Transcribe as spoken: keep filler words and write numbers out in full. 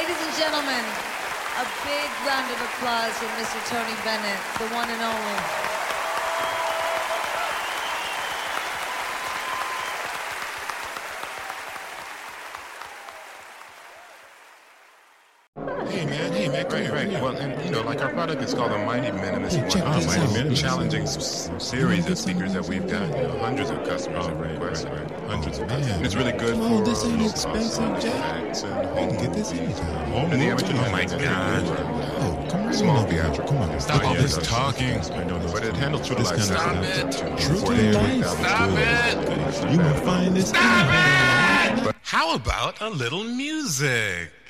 Ladies and gentlemen, a big round of applause for Mister Tony Bennett, the one and only. Hey man, hey man, great, right. Well, and you know, like our product is called the Mighty Men, and this Hey, is check one of this the out. most This challenging is- s- series of speakers that we've got. You know, hundreds of customers have requested, hundreds of man. customers. And it's really good Come on, for this ain't low expensive, cost Jack. effects and You home can get this movies. anytime. Home and the average Oh my American God. is Oh, come on. small over here. theatrical. Come on. Stop all Yeah, this that's- talking. I know those- But it handles true to this life. kind of Stop stuff. it. True to forty, life. forty thousand Stop dollars. it. You will find this anywhere. How about a little music?